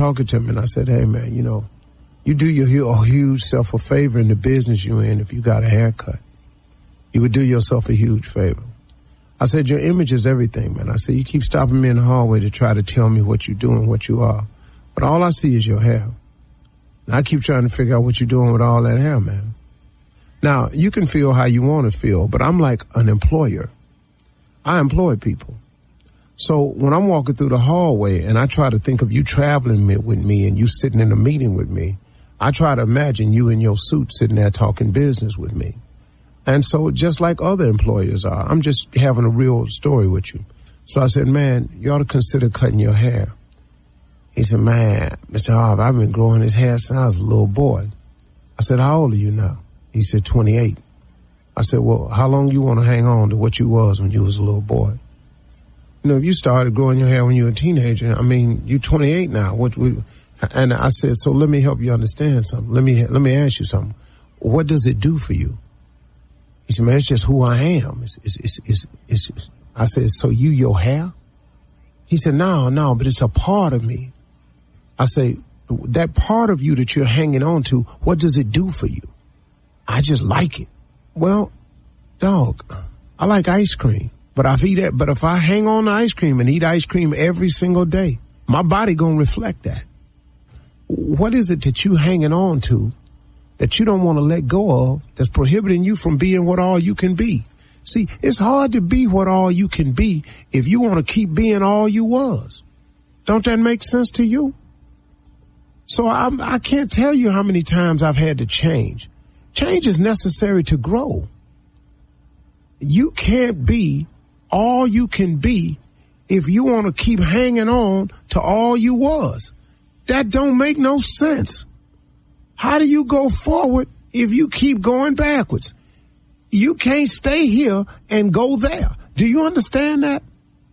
talking to him, and I said, hey, man, you know, you do your huge self a favor in the business you're in if you got a haircut. You would do yourself a huge favor. I said, your image is everything, man. I said, you keep stopping me in the hallway to try to tell me what you're doing, what you are. But all I see is your hair. And I keep trying to figure out what you're doing with all that hair, man. Now, you can feel how you want to feel, but I'm like an employer. I employ people. So when I'm walking through the hallway and I try to think of you traveling with me and you sitting in a meeting with me, I try to imagine you in your suit sitting there talking business with me. And so just like other employers are, I'm just having a real story with you. So I said, man, you ought to consider cutting your hair. He said, man, Mr. Harvey, I've been growing this hair since I was a little boy. I said, how old are you now? He said, 28. I said, well, how long you want to hang on to what you was when you was a little boy? You know, if you started growing your hair when you were a teenager, I mean, you're 28 now. And I said, so let me help you understand something. Let me ask you something. What does it do for you? He said, man, it's just who I am. I said, so you your hair? He said, no, but it's a part of me. I say, that part of you that you're hanging on to, what does it do for you? I just like it. Well, dog, I like ice cream, but if I hang on to ice cream and eat ice cream every single day, my body gonna reflect that. What is it that you hanging on to that you don't want to let go of that's prohibiting you from being what all you can be? See, it's hard to be what all you can be if you want to keep being all you was. Don't that make sense to you? So I can't tell you how many times I've had to change. Change is necessary to grow. You can't be all you can be if you want to keep hanging on to all you was. That don't make no sense. How do you go forward if you keep going backwards? You can't stay here and go there. Do you understand that?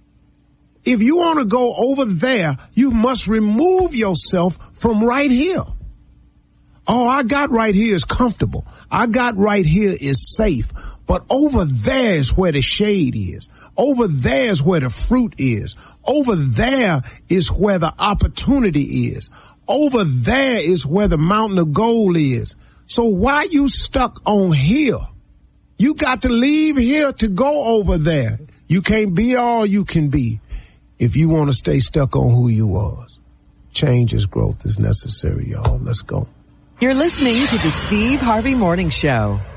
If you want to go over there, you must remove yourself from right here. Oh, I got right here is comfortable. I got right here is safe. But over there is where the shade is. Over there is where the fruit is. Over there is where the opportunity is. Over there is where the mountain of gold is. So why you stuck on here? You got to leave here to go over there. You can't be all you can be if you want to stay stuck on who you was. Change is growth is necessary, y'all. Let's go. You're listening to the Steve Harvey Morning Show.